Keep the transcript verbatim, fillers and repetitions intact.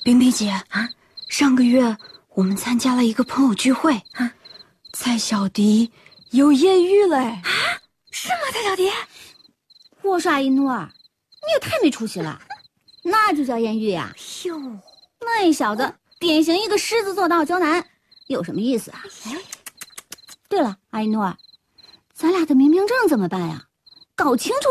冰冰姐啊，上个月我们参加了一个朋友聚会啊，蔡小迪有艳遇了啊！ 是吗？蔡小迪，我说阿依诺儿，你也太没出息了，那就叫艳遇呀？ 哟， 那小子典型一个狮子座到胶男，有什么意思啊？哎，对了，阿依诺儿，咱俩的明明证怎么办呀？搞清楚